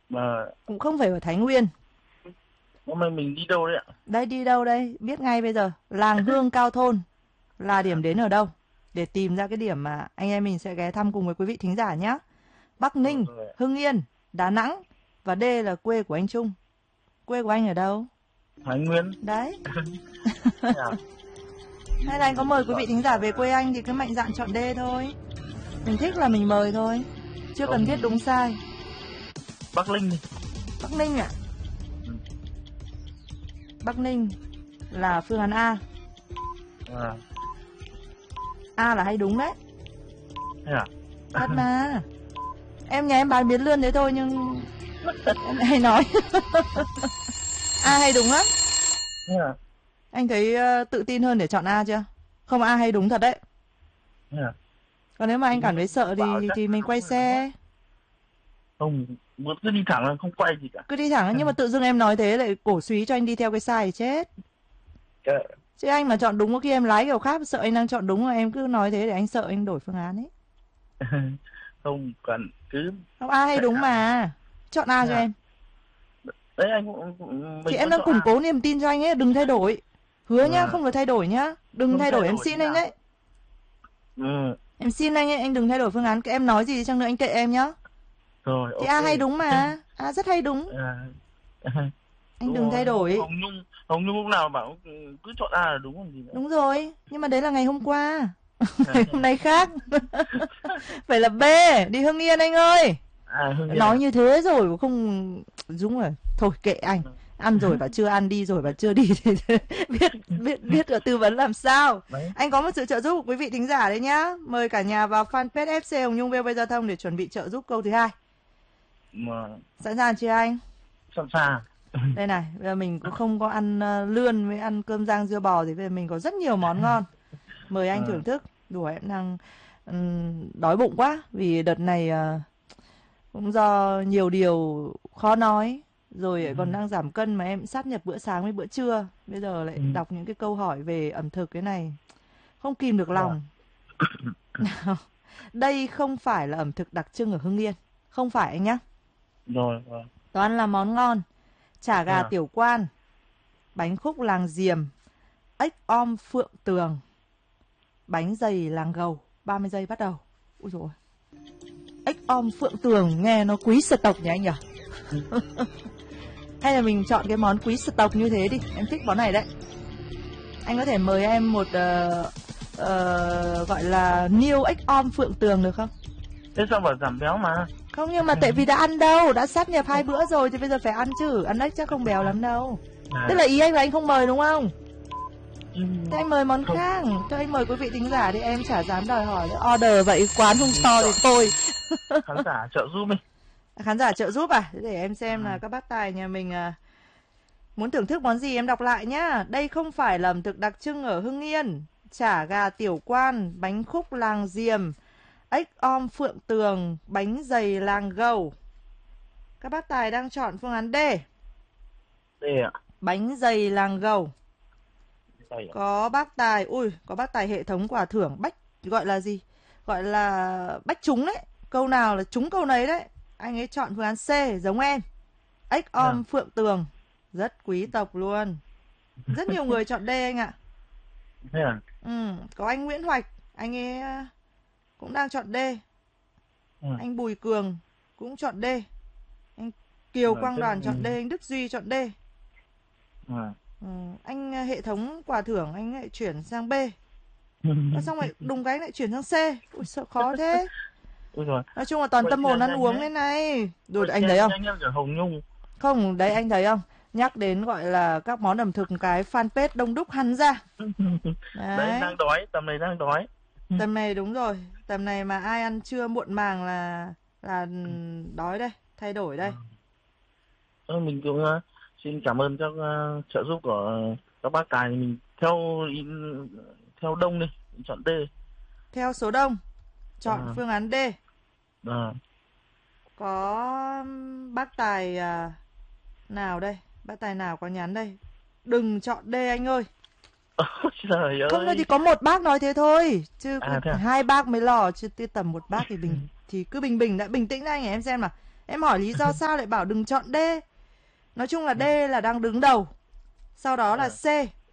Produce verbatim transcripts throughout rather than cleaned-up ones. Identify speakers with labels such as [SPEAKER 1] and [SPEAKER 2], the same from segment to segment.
[SPEAKER 1] Mà
[SPEAKER 2] Cũng không phải ở Thái Nguyên.
[SPEAKER 1] hôm nay mình đi đâu đấy ạ?
[SPEAKER 2] Đây đi đâu đây? Biết ngay bây giờ. Làng Hương Cao Thôn là điểm đến ở đâu? Để tìm ra cái điểm mà anh em mình sẽ ghé thăm cùng với quý vị thính giả nhé. Bắc
[SPEAKER 1] Rồi,
[SPEAKER 2] Ninh,
[SPEAKER 1] rồi ạ.
[SPEAKER 2] Hưng Yên, Đà Nẵng và D là quê của anh Trung. Quê của anh ở đâu?
[SPEAKER 1] Thái Nguyên.
[SPEAKER 2] Đấy.
[SPEAKER 1] Thế à?
[SPEAKER 2] Hay là anh có mời quý vị thính giả về quê anh thì cứ mạnh dạn chọn D thôi. Mình thích là mình mời thôi. Chưa cần thiết đúng sai.
[SPEAKER 1] Bắc Ninh đi.
[SPEAKER 2] Bắc Ninh ạ?
[SPEAKER 1] Ừ.
[SPEAKER 2] Bắc Ninh là phương án A.
[SPEAKER 1] À,
[SPEAKER 2] A là hay đúng đấy.
[SPEAKER 1] thế à?
[SPEAKER 2] Thật mà. Em nhà em bán biến lươn thế thôi nhưng em hay nói. A hay đúng lắm.
[SPEAKER 1] Thế à?
[SPEAKER 2] Anh thấy uh, tự tin hơn để chọn A chưa? Không, A hay đúng thật đấy.
[SPEAKER 1] Thế à?
[SPEAKER 2] Còn nếu mà anh cảm thấy sợ
[SPEAKER 1] Bảo
[SPEAKER 2] thì
[SPEAKER 1] chắc
[SPEAKER 2] thì mình quay
[SPEAKER 1] không phải đúng
[SPEAKER 2] xe.
[SPEAKER 1] Không, muốn cứ đi thẳng là không quay gì cả.
[SPEAKER 2] Cứ đi thẳng, nhưng mà tự dưng em nói thế lại cổ súy cho anh đi theo cái sai thì chết.
[SPEAKER 1] Cái...
[SPEAKER 2] Chứ anh mà chọn đúng có khi em lái kiểu khác, sợ anh đang chọn đúng mà em cứ nói thế để anh sợ anh đổi phương án ấy.
[SPEAKER 1] Không cần cứ
[SPEAKER 2] Không, A hay đúng mà. Chọn A cho
[SPEAKER 1] à.
[SPEAKER 2] em.
[SPEAKER 1] Đấy anh cũng, cũng
[SPEAKER 2] Thì
[SPEAKER 1] mình
[SPEAKER 2] em
[SPEAKER 1] vẫn
[SPEAKER 2] đang
[SPEAKER 1] chọn
[SPEAKER 2] củng
[SPEAKER 1] A.
[SPEAKER 2] cố niềm tin cho anh ấy, đừng thay đổi. Hứa nhá,
[SPEAKER 1] À,
[SPEAKER 2] không được thay đổi nhá. Đừng
[SPEAKER 1] không
[SPEAKER 2] thay
[SPEAKER 1] thay
[SPEAKER 2] đổi, em
[SPEAKER 1] đổi
[SPEAKER 2] xin
[SPEAKER 1] thế
[SPEAKER 2] anh
[SPEAKER 1] nào.
[SPEAKER 2] đấy.
[SPEAKER 1] Ừ,
[SPEAKER 2] Em xin anh ấy, anh đừng thay đổi phương án. Cái em nói gì chăng nữa anh kệ em nhá.
[SPEAKER 1] rồi
[SPEAKER 2] Thì
[SPEAKER 1] ok.
[SPEAKER 2] A hay đúng mà. A rất hay đúng.
[SPEAKER 1] À,
[SPEAKER 2] Anh
[SPEAKER 1] đúng
[SPEAKER 2] đừng thay
[SPEAKER 1] rồi. Hồng,
[SPEAKER 2] đổi.
[SPEAKER 1] Hồng Nhung Hồng Nhung lúc nào bảo cứ chọn A là đúng còn gì nữa.
[SPEAKER 2] Đúng rồi, nhưng mà đấy là ngày hôm qua. Ngày hôm nay khác. Phải là B, đi Hưng Yên anh ơi.
[SPEAKER 1] À Hưng Yên
[SPEAKER 2] Nói
[SPEAKER 1] à?
[SPEAKER 2] như thế rồi cũng không đúng rồi. Thôi kệ anh. Ăn rồi và chưa ăn, đi rồi và chưa đi thì biết biết biết ở tư vấn làm sao.
[SPEAKER 1] Đấy.
[SPEAKER 2] Anh có một sự trợ giúp của quý vị thính giả đấy nhá. Mời cả nhà vào fanpage ép xê Hồng Nhung vê o vê Giao thông để chuẩn bị trợ giúp câu thứ hai.
[SPEAKER 1] Mà
[SPEAKER 2] Sẵn sàng chưa anh?
[SPEAKER 1] sẵn sàng.
[SPEAKER 2] Đây này, bây giờ mình cũng không có ăn uh, lươn với ăn cơm rang dưa bò thì bây giờ mình có rất nhiều món ngon. Mời anh
[SPEAKER 1] À.
[SPEAKER 2] thưởng thức. Đùa em đang um, đói bụng quá vì đợt này uh, cũng do nhiều điều khó nói, rồi
[SPEAKER 1] Ừ.
[SPEAKER 2] còn đang giảm cân mà em sát nhập bữa sáng với bữa trưa. Bây giờ lại
[SPEAKER 1] Ừ.
[SPEAKER 2] đọc những cái câu hỏi về ẩm thực cái này, không kìm được
[SPEAKER 1] À.
[SPEAKER 2] lòng. Nào, đây không phải là ẩm thực đặc trưng ở Hưng Yên. Không phải anh nhá.
[SPEAKER 1] Rồi, rồi.
[SPEAKER 2] Toàn là món ngon. Chả gà
[SPEAKER 1] À.
[SPEAKER 2] tiểu quan, bánh khúc làng Diềm, ếch om phượng tường, bánh dày làng Gầu. ba mươi giây bắt đầu. Ui dồi ôi. Ếch om phượng tường nghe nó quý sở tộc nhỉ anh nhỉ? Hay là mình chọn cái món quý sở tộc như thế đi. Em thích món này đấy. Anh có thể mời em một uh, uh, gọi là niêu ếch om phượng tường được không?
[SPEAKER 1] Thế sao bảo giảm béo mà?
[SPEAKER 2] Không, nhưng mà tại vì đã ăn đâu, đã sát nhập hai bữa rồi thì bây giờ phải ăn chứ. Ăn ếch chắc không béo lắm đâu.
[SPEAKER 1] À.
[SPEAKER 2] Tức là ý anh là anh không mời đúng không?
[SPEAKER 1] Ừ.
[SPEAKER 2] Thế anh mời món
[SPEAKER 1] Không.
[SPEAKER 2] khác. Cho anh mời quý vị thính giả đi, em chả dám đòi hỏi. Order vậy quán không to thì thôi.
[SPEAKER 1] Khán giả trợ giúp mình.
[SPEAKER 2] Khán giả trợ giúp à? Để em xem là các bác tài nhà mình à, muốn thưởng thức món gì em đọc lại nhá. Đây không phải là ẩm thực đặc trưng ở Hưng Yên. Chả gà tiểu quan, bánh khúc làng Diềm, ếch om phượng tường, bánh dày làng Gầu. Các bác tài đang chọn phương án D.
[SPEAKER 1] D ạ.
[SPEAKER 2] Bánh dày làng Gầu.
[SPEAKER 1] Đây ạ.
[SPEAKER 2] Có bác tài, ui, có bác tài hệ thống quả thưởng bách, gọi là gì? Gọi là bách trúng đấy. Câu nào là trúng câu nấy đấy. Anh ấy chọn phương án C, giống em. Ếch om
[SPEAKER 1] À.
[SPEAKER 2] phượng tường. Rất quý tộc luôn. Rất nhiều người chọn D anh ạ.
[SPEAKER 1] Thế à?
[SPEAKER 2] Ừ, có anh Nguyễn Hoạch, anh ấy cũng đang chọn D.
[SPEAKER 1] Ừ.
[SPEAKER 2] Anh Bùi Cường cũng chọn D. Anh Kiều
[SPEAKER 1] À,
[SPEAKER 2] Quang
[SPEAKER 1] thế
[SPEAKER 2] Đoàn
[SPEAKER 1] là...
[SPEAKER 2] chọn D, anh Đức Duy chọn D.
[SPEAKER 1] À.
[SPEAKER 2] Ừ, anh hệ thống quả thưởng anh lại chuyển sang B. Và xong rồi đùng cái lại chuyển sang C. Ui sợ khó thế.
[SPEAKER 1] Ui rồi.
[SPEAKER 2] Nói chung là toàn
[SPEAKER 1] Vậy
[SPEAKER 2] tâm
[SPEAKER 1] thì
[SPEAKER 2] hồn ăn
[SPEAKER 1] nhanh
[SPEAKER 2] uống
[SPEAKER 1] đấy.
[SPEAKER 2] thế này. Rồi
[SPEAKER 1] Vậy
[SPEAKER 2] anh
[SPEAKER 1] thì
[SPEAKER 2] thấy không?
[SPEAKER 1] nhanh hơn cả Hồng Nhung.
[SPEAKER 2] Không, đấy anh thấy không? Nhắc đến gọi là các món ẩm thực cái fanpage đông đúc hẳn ra.
[SPEAKER 1] Đấy,
[SPEAKER 2] Đấy.
[SPEAKER 1] đang đói, tầm này đang đói.
[SPEAKER 2] Tầm này đúng rồi. Tầm này mà ai ăn trưa muộn màng là là đói đây, thay đổi đây.
[SPEAKER 1] Ừ, mình cũng uh, xin cảm ơn các uh, trợ giúp của uh, các bác tài. Mình theo theo đông đi, mình chọn D.
[SPEAKER 2] Theo số đông, chọn
[SPEAKER 1] À.
[SPEAKER 2] phương án D.
[SPEAKER 1] À.
[SPEAKER 2] Có bác tài à, nào đây? Bác tài nào có nhắn đây? Đừng chọn D anh ơi.
[SPEAKER 1] Trời ơi.
[SPEAKER 2] Không thôi thì có một bác nói thế thôi, chứ
[SPEAKER 1] À, thế à?
[SPEAKER 2] hai bác mới lò, chứ tầm một bác thì bình thì cứ bình bình đã, bình tĩnh đã anh, em xem mà. Em hỏi lý do sao lại bảo đừng chọn D. Nói chung là D là đang đứng đầu. Sau đó là C.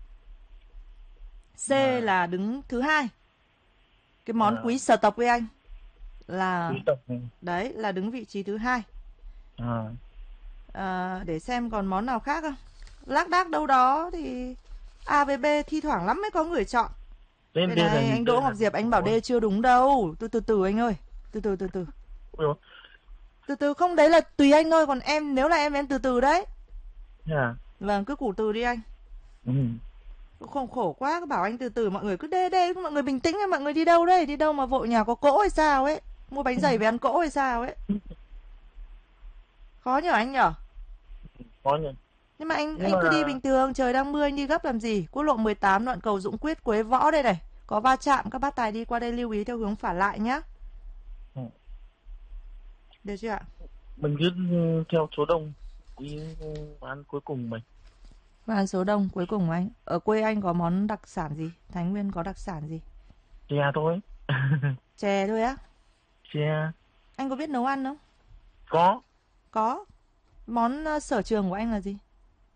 [SPEAKER 2] C
[SPEAKER 1] À.
[SPEAKER 2] là đứng thứ hai. Cái món
[SPEAKER 1] À.
[SPEAKER 2] quý sở tộc với anh là
[SPEAKER 1] Quý tộc này.
[SPEAKER 2] đấy là đứng vị trí thứ hai.
[SPEAKER 1] À.
[SPEAKER 2] À, để xem còn món nào khác không. Lác đác đâu đó thì A với B thi thoảng lắm mới có người chọn.
[SPEAKER 1] Tên
[SPEAKER 2] Đây
[SPEAKER 1] D là
[SPEAKER 2] này,
[SPEAKER 1] gì?
[SPEAKER 2] anh Đỗ
[SPEAKER 1] Tên
[SPEAKER 2] Ngọc
[SPEAKER 1] là
[SPEAKER 2] Diệp
[SPEAKER 1] gì?
[SPEAKER 2] anh bảo D chưa đúng đâu. Từ từ từ anh ơi. Từ từ từ từ.
[SPEAKER 1] Ủa,
[SPEAKER 2] Từ từ không, đấy là tùy anh thôi, còn em nếu là em em từ từ đấy.
[SPEAKER 1] thế à?
[SPEAKER 2] Vâng, cứ củ từ đi anh.
[SPEAKER 1] Ừ.
[SPEAKER 2] Không khổ quá, cứ bảo anh từ từ, mọi người cứ đê đê, mọi người bình tĩnh, mọi người đi đâu đây? Đi đâu mà vội, nhà có cỗ hay sao ấy? Mua bánh dày về ăn cỗ hay sao ấy? Khó nhở anh nhở?
[SPEAKER 1] Có nhỉ.
[SPEAKER 2] Nhưng mà anh
[SPEAKER 1] Nhưng
[SPEAKER 2] anh
[SPEAKER 1] mà
[SPEAKER 2] cứ đi bình thường, trời đang mưa anh đi gấp làm gì? Quốc lộ mười tám đoạn cầu Dũng Quyết Quế Võ đây này. Có va chạm, các bác tài đi qua đây lưu ý theo hướng phả lại nhá.
[SPEAKER 1] Ừ.
[SPEAKER 2] Được chưa ạ?
[SPEAKER 1] Mình cứ theo số đông đi ăn cuối cùng mình.
[SPEAKER 2] Và ăn số đông cuối cùng anh. Ở quê anh có món đặc sản gì? Thái Nguyên có đặc sản gì?
[SPEAKER 1] Chè thôi.
[SPEAKER 2] Chè thôi á?
[SPEAKER 1] Chè.
[SPEAKER 2] Anh có biết nấu ăn không?
[SPEAKER 1] Có.
[SPEAKER 2] Có. Món uh, sở trường của anh là gì?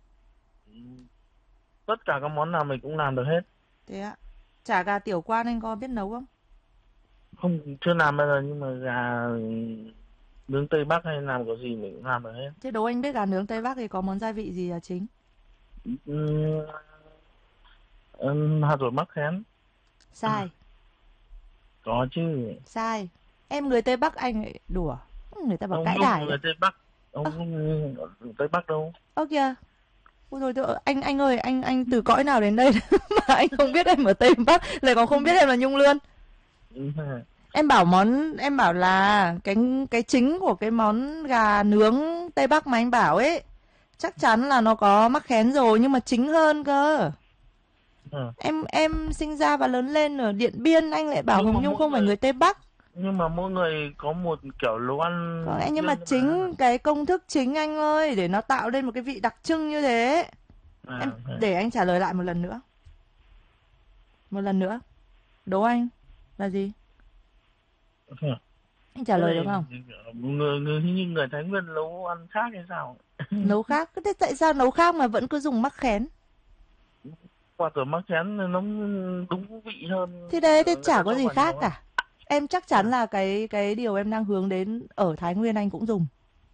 [SPEAKER 1] Tất cả các món nào mình cũng làm được hết.
[SPEAKER 2] Thế ạ. Chả gà tiểu quan anh có biết nấu không?
[SPEAKER 1] Không, chưa làm bao giờ, nhưng mà gà nướng Tây Bắc hay làm cái gì mình cũng làm được hết.
[SPEAKER 2] Thế đố anh biết gà nướng Tây Bắc thì có món gia vị gì là chính?
[SPEAKER 1] Uhm, um, hạt rồi mắc khén.
[SPEAKER 2] Sai.
[SPEAKER 1] Có chứ.
[SPEAKER 2] Sai. Em người Tây Bắc anh lại đùa. Người ta bảo
[SPEAKER 1] Ông
[SPEAKER 2] cãi
[SPEAKER 1] Nhung
[SPEAKER 2] đài
[SPEAKER 1] người
[SPEAKER 2] đấy.
[SPEAKER 1] Tây Bắc. Ông à. Tây Bắc đâu.
[SPEAKER 2] Ơ kìa. Ôi rồi, tôi, anh anh ơi, anh anh từ cõi nào đến đây mà anh không biết em ở Tây Bắc, lại còn không biết em là Nhung Lươn. Em bảo món, em bảo là cái cái chính của cái món gà nướng Tây Bắc mà anh bảo ấy, chắc chắn là nó có mắc khén rồi, nhưng mà chính hơn cơ.
[SPEAKER 1] À.
[SPEAKER 2] Em em sinh ra và lớn lên ở Điện Biên, anh lại bảo
[SPEAKER 1] Nhưng
[SPEAKER 2] Hồng Nhung không
[SPEAKER 1] người,
[SPEAKER 2] phải người Tây Bắc.
[SPEAKER 1] Nhưng mà mỗi người có một kiểu nấu ăn.
[SPEAKER 2] Còn anh, nhưng mà chính mà. Cái công thức chính anh ơi, để nó tạo nên một cái vị đặc trưng như thế.
[SPEAKER 1] À,
[SPEAKER 2] Em
[SPEAKER 1] à.
[SPEAKER 2] để anh trả lời lại một lần nữa. Một lần nữa. Đố anh là gì?
[SPEAKER 1] À.
[SPEAKER 2] Anh trả lời được không?
[SPEAKER 1] Người người như người Thái Nguyên nấu ăn khác hay sao?
[SPEAKER 2] Nấu khác. Thế tại sao nấu khác mà vẫn cứ dùng mắc khén?
[SPEAKER 1] Quả rồi mắc khén nó đúng vị hơn.
[SPEAKER 2] Thì đấy, thì chả có gì khác cả. Em chắc chắn là cái cái điều em đang hướng đến ở Thái Nguyên anh cũng dùng.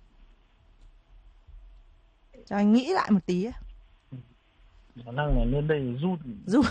[SPEAKER 2] Cho anh nghĩ lại một tí.
[SPEAKER 1] Khả năng là lên đây run.
[SPEAKER 2] Run.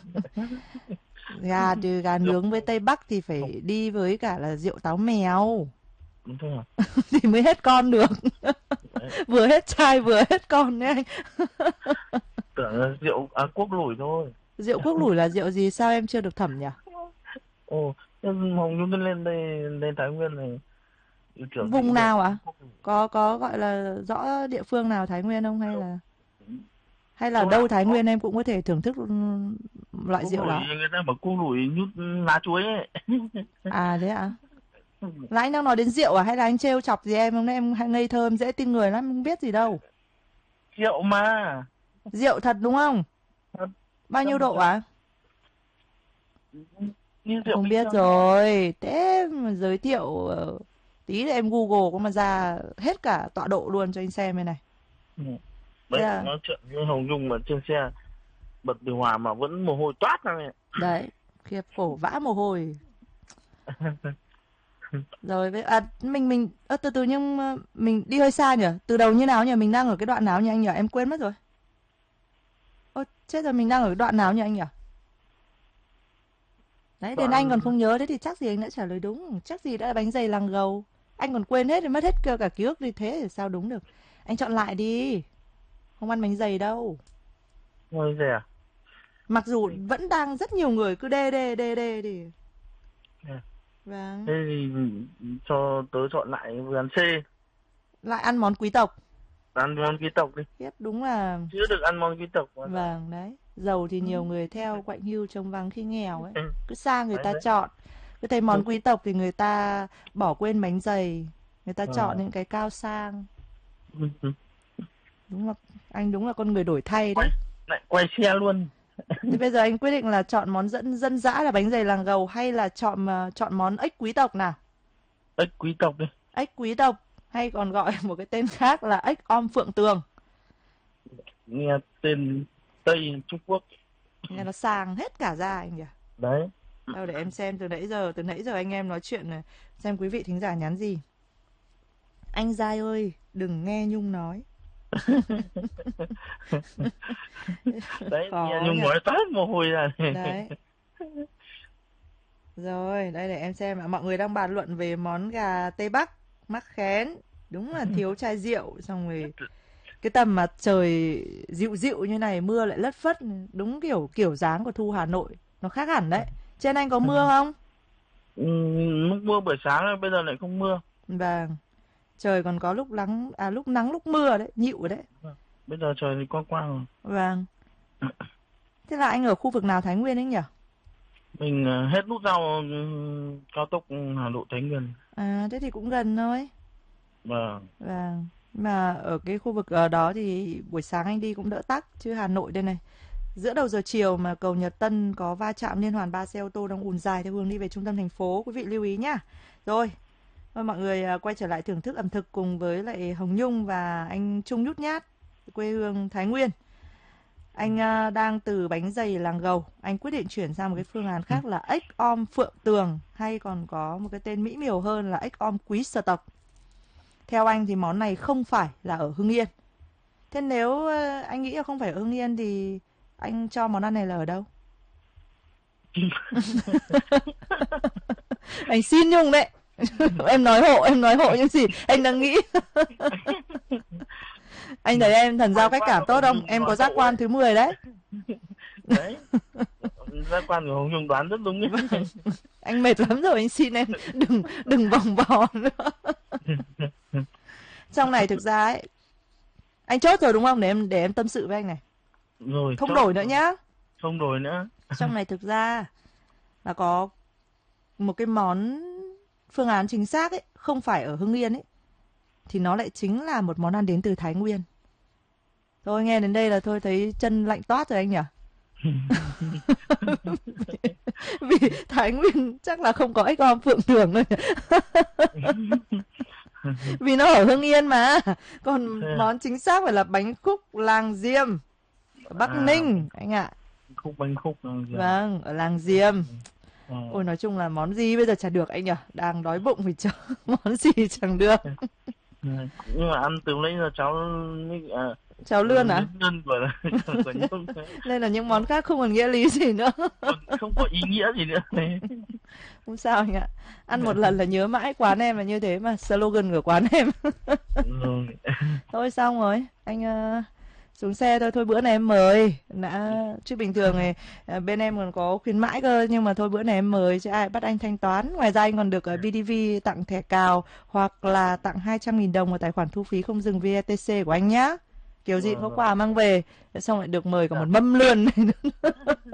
[SPEAKER 2] Gà từ gà nướng với Tây Bắc thì phải không. Đi với cả là rượu táo mèo.
[SPEAKER 1] Đúng thế à?
[SPEAKER 2] Thì mới hết con được. Vừa hết trai vừa hết con đấy anh.
[SPEAKER 1] Tưởng là rượu à, quốc lủi thôi.
[SPEAKER 2] Rượu quốc lủi là rượu gì, sao em chưa được thẩm nhỉ?
[SPEAKER 1] Ồ, Hồng Nhung lên đây, lên Thái Nguyên này.
[SPEAKER 2] Vùng nào ạ? À? Có có gọi là rõ địa phương nào Thái Nguyên không, hay là hay là đâu Thái Nguyên em cũng có thể thưởng thức loại rượu đó?
[SPEAKER 1] Người ta bảo quốc lủi nhút lá chuối ấy.
[SPEAKER 2] À thế ạ? À? Là anh đang nói đến rượu à, hay là anh trêu chọc gì em? Hôm nay em ngây thơ, em dễ tin người lắm, không biết gì đâu.
[SPEAKER 1] Rượu mà.
[SPEAKER 2] Rượu thật đúng không?
[SPEAKER 1] Thật.
[SPEAKER 2] Bao nhiêu độ à? Không biết
[SPEAKER 1] không?
[SPEAKER 2] Rồi. Thế mà giới thiệu tí là em Google có mà ra hết cả tọa độ luôn cho anh xem đây này.
[SPEAKER 1] Ừ. Đấy, à? Nói chuyện với Hồng Nhung mà trên xe bật điều hòa mà vẫn mồ hôi toát ra này.
[SPEAKER 2] Đấy, khiếp phổ vã mồ hôi. Rồi với à, mình mình à, từ từ nhưng mình đi hơi xa nhỉ? Từ đầu như nào nhỉ? Mình đang ở cái đoạn nào nhỉ anh nhỉ? Em quên mất rồi. Ôi chết rồi, mình đang ở cái đoạn nào nhỉ anh nhỉ? Đấy, đến anh còn không nhớ, thế thì chắc gì anh đã trả lời đúng. Chắc gì đã là bánh dày làng gầu. Anh còn quên hết, mất hết cả ký ức đi, thế thì sao đúng được. Anh chọn lại đi. Không ăn bánh dày đâu.
[SPEAKER 1] Bánh dày à?
[SPEAKER 2] Mặc dù vẫn đang rất nhiều người cứ đê đê đê đê đi.
[SPEAKER 1] À.
[SPEAKER 2] Vâng.
[SPEAKER 1] Thế thì cho tớ chọn lại vừa ăn C.
[SPEAKER 2] Lại ăn món quý tộc.
[SPEAKER 1] Ăn món quý tộc đi.
[SPEAKER 2] Tiếp đúng là
[SPEAKER 1] chưa được ăn món quý tộc.
[SPEAKER 2] Vâng, đấy. Giàu thì nhiều người theo, quạnh hiu trông vắng khi nghèo ấy.
[SPEAKER 1] Ừ.
[SPEAKER 2] Cứ xa người
[SPEAKER 1] đấy,
[SPEAKER 2] ta
[SPEAKER 1] đấy.
[SPEAKER 2] chọn. Cứ thấy món quý tộc thì người ta bỏ quên bánh dày. Người ta à. chọn những cái cao sang. Đúng là anh đúng là con người đổi thay đấy.
[SPEAKER 1] Quay, lại quay xe luôn.
[SPEAKER 2] Thì bây giờ anh quyết định là chọn món dẫn dân dã là bánh dày làng gầu, hay là chọn uh, chọn món ếch quý tộc nào?
[SPEAKER 1] Ếch quý tộc đi.
[SPEAKER 2] Ếch quý tộc. hay còn gọi một cái tên khác là ếch om phượng tường.
[SPEAKER 1] Nghe tên Tây Trung Quốc.
[SPEAKER 2] Nghe nó sang hết cả ra anh nhỉ.
[SPEAKER 1] Đấy.
[SPEAKER 2] Đâu để em xem từ nãy giờ, từ nãy giờ anh em nói chuyện này, xem quý vị thính giả nhắn gì. Anh Giai ơi, đừng nghe Nhung nói.
[SPEAKER 1] Đấy,
[SPEAKER 2] Khó
[SPEAKER 1] nghe Nhung
[SPEAKER 2] nhỉ?
[SPEAKER 1] nói toát mồ hôi ra này.
[SPEAKER 2] Đấy. Rồi, đây để em xem ạ. Mọi người đang bàn luận về món gà Tây Bắc, mắc khén. Đúng là thiếu chai rượu. Xong rồi cái tầm mà trời dịu dịu như này, mưa lại lất phất. Đúng kiểu kiểu dáng của Thu Hà Nội. Nó khác hẳn đấy. Trên anh có mưa không?
[SPEAKER 1] Ừ, lúc mưa buổi sáng rồi, bây giờ lại không mưa.
[SPEAKER 2] Vâng. Trời còn có lúc nắng, à lúc nắng lúc mưa đấy, nhịu đấy.
[SPEAKER 1] Bây giờ trời thì quang quang rồi.
[SPEAKER 2] Vâng. Thế là anh ở khu vực nào Thái Nguyên ấy nhỉ?
[SPEAKER 1] Mình ờ, hết nút giao ừ, cao tốc Hà Nội Thái Nguyên.
[SPEAKER 2] À, thế thì cũng gần thôi.
[SPEAKER 1] Vâng.
[SPEAKER 2] Vâng. Mà ở cái khu vực ở đó thì buổi sáng anh đi cũng đỡ tắc. Chứ Hà Nội đây này, giữa đầu giờ chiều mà cầu Nhật Tân có va chạm liên hoàn ba xe ô tô đang ùn dài theo hướng đi về trung tâm thành phố. Quý vị lưu ý nhá. Rồi, mời mọi người à, quay trở lại thưởng thức ẩm thực cùng với lại Hồng Nhung và anh Trung Nhút Nhát, quê hương Thái Nguyên. Anh à, đang từ bánh dày làng Gầu, anh quyết định chuyển sang một cái phương án khác là ếch om phượng tường, hay còn có một cái tên mỹ miều hơn là ếch om quý sở tộc. Theo anh thì món này không phải là ở Hưng Yên. Thế nếu à, anh nghĩ là không phải ở Hưng Yên thì anh cho món ăn này là ở đâu? Anh xin Nhung đấy. Em nói hộ, em nói hộ những gì anh đang nghĩ. Anh thấy em thần giao cách cảm tốt không? Em có giác quan thứ mười đấy.
[SPEAKER 1] Đấy. Giác quan của Hồng Nhung đoán rất đúng nhé.
[SPEAKER 2] Anh mệt lắm rồi, anh xin em đừng đừng vòng vò nữa. Trong này thực ra ấy, anh chốt rồi đúng không? Để em để em tâm sự với anh này.
[SPEAKER 1] Rồi,
[SPEAKER 2] Không
[SPEAKER 1] chốt.
[SPEAKER 2] đổi nữa nhá.
[SPEAKER 1] Không đổi nữa.
[SPEAKER 2] Trong này thực ra là có một cái món phương án chính xác ấy, không phải ở Hưng Yên ấy, thì nó lại chính là một món ăn đến từ Thái Nguyên. Thôi nghe đến đây là thôi thấy chân lạnh toát rồi anh nhỉ. Vì Thái Nguyên chắc là không có ếch om phượng tường đâu. Vì nó ở Hưng Yên mà. Còn món chính xác phải là bánh khúc làng Diêm ở Bắc
[SPEAKER 1] À,
[SPEAKER 2] Ninh anh ạ.
[SPEAKER 1] khúc bánh khúc.
[SPEAKER 2] Vâng, ở làng Diêm.
[SPEAKER 1] À.
[SPEAKER 2] Ôi nói chung là món gì bây giờ chả được anh nhỉ. Đang đói bụng vì chờ món gì chẳng được.
[SPEAKER 1] Nhưng mà ăn từ lấy giờ cháu à,
[SPEAKER 2] Cháu lươn à?
[SPEAKER 1] Lươn của, của Nhung.
[SPEAKER 2] Nên là những món khác không còn nghĩa lý gì nữa.
[SPEAKER 1] Không có ý nghĩa gì nữa.
[SPEAKER 2] Không sao anh ạ. Ăn một lần là nhớ mãi, quán em là như thế mà. Slogan của quán em. Thôi xong rồi. Anh uh, xuống xe thôi. Thôi bữa này em mời. Đã, chứ bình thường này uh, bên em còn có khuyến mãi cơ. Nhưng mà thôi bữa này em mời chứ ai bắt anh thanh toán. Ngoài ra anh còn được ở bê đê vê tặng thẻ cào hoặc là tặng hai trăm nghìn đồng vào tài khoản thu phí không dừng vê e tê xê của anh nhá. Kiểu gì cũng có quà mang về. Xong lại được mời cả một mâm lươn này nữa.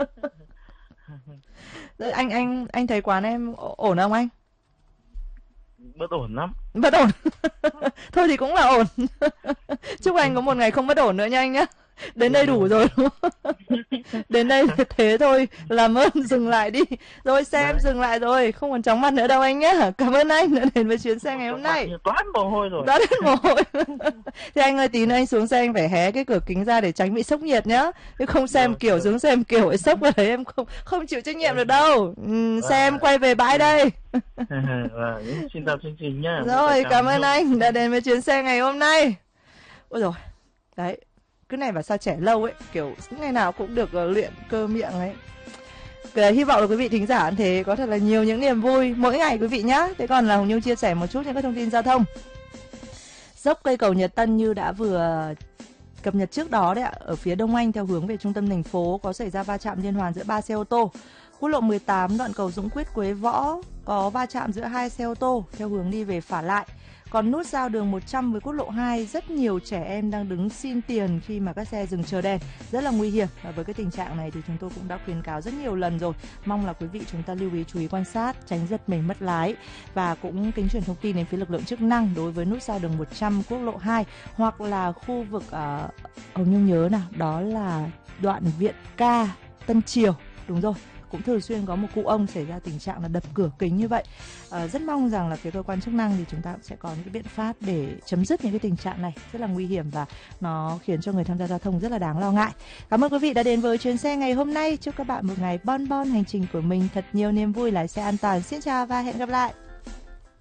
[SPEAKER 2] Anh anh anh thấy quán em ổn không anh?
[SPEAKER 1] Bất ổn lắm.
[SPEAKER 2] Bất ổn. Thôi thì cũng là ổn. Chúc anh có một ngày không bất ổn nữa nha anh nhá. Đến đây đủ rồi đúng không? Đến đây thế thôi. Làm ơn dừng lại đi. Rồi xe em dừng lại rồi. Không còn chóng mặt nữa đâu anh nhá. Cảm ơn anh đã đến với chuyến xe ngày hôm nay.
[SPEAKER 1] Toát mồ hôi rồi.
[SPEAKER 2] Toát hết mồ hôi. Thì anh ơi tí nữa anh xuống xe anh phải hé cái cửa kính ra để tránh bị sốc nhiệt nhá. Chứ không xem
[SPEAKER 1] Rồi,
[SPEAKER 2] kiểu
[SPEAKER 1] rồi.
[SPEAKER 2] xuống xem kiểu ấy sốc vào đấy em không không chịu trách nhiệm được đâu. Ừ, xe em quay về bãi đây.
[SPEAKER 1] Vâng, xin chào chương trình nhá.
[SPEAKER 2] Rồi, cảm ơn anh đã đến với chuyến xe ngày hôm nay. Ôi rồi, đấy, cứ này bảo sao trẻ lâu ấy, kiểu ngày nào cũng được uh, luyện cơ miệng ấy. Cái, hy vọng là quý vị thính giả thế có thật là nhiều những niềm vui mỗi ngày quý vị nhá. Thế còn là Hồng Nhung chia sẻ một chút những các thông tin giao thông. Dốc cây cầu Nhật Tân như đã vừa cập nhật trước đó đấy ạ, ở phía Đông Anh theo hướng về trung tâm thành phố có xảy ra va chạm liên hoàn giữa ba xe ô tô. Quốc lộ mười tám đoạn cầu Dũng Quyết Quế Võ có va chạm giữa hai xe ô tô theo hướng đi về phả lại. Còn nút giao đường một trăm với quốc lộ hai, rất nhiều trẻ em đang đứng xin tiền khi mà các xe dừng chờ đèn, rất là nguy hiểm. Và với cái tình trạng này thì chúng tôi cũng đã khuyến cáo rất nhiều lần rồi. Mong là quý vị chúng ta lưu ý chú ý quan sát, tránh giật mình mất lái. Và cũng kính truyền thông tin đến phía lực lượng chức năng đối với nút giao đường một trăm quốc lộ hai hoặc là khu vực uh, Hồng Nhung nhớ nào, đó là đoạn Viện Ca Tân Triều. Đúng rồi, cũng thường xuyên có một cụ ông xảy ra tình trạng là đập cửa kính như vậy. À, rất mong rằng là phía cơ quan chức năng thì chúng ta cũng sẽ có những cái biện pháp để chấm dứt những cái tình trạng này rất là nguy hiểm và nó khiến cho người tham gia giao thông rất là đáng lo ngại. Cảm ơn quý vị đã đến với chuyến xe ngày hôm nay. Chúc các bạn một ngày bon bon hành trình của mình thật nhiều niềm vui, lái xe an toàn. Xin chào và hẹn gặp lại.